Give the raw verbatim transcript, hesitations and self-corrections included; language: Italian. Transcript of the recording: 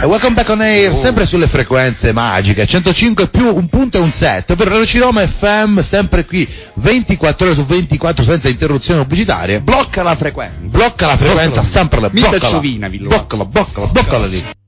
Welcome back on air, oh. sempre sulle frequenze magiche, centocinque più un punto e un set, per Radio Roma F M, sempre qui, ventiquattro ore su ventiquattro senza interruzioni pubblicitarie. Blocca la frequenza. Blocca la frequenza, sempre la blocca. Bloccala, bloccala, bloccala, bloccala lì.